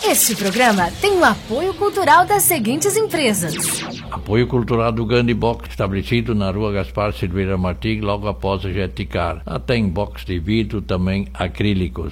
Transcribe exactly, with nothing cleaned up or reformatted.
Este programa tem o apoio cultural das seguintes empresas. Apoio cultural do Gandhi Box, estabelecido na rua Gaspar Silveira Martins, logo após a Jeticar. Tem box de vidro, também acrílicos.